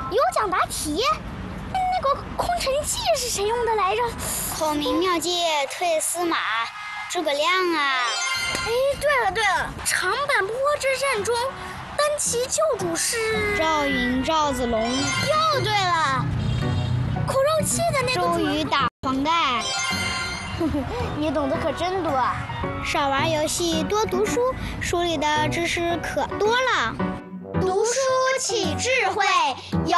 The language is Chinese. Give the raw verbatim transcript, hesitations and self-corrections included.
有奖答题。那个空城计是谁用的来着？ 孔明妙计退司马，诸葛亮啊！ 哎，对了对了，长坂坡之战中，单骑救主是赵云、赵子龙。 又对了，苦肉计的那个周瑜打黄盖。 你懂得可真多啊！ 少玩游戏，多读书，书里的知识可多了。 读书起智慧，有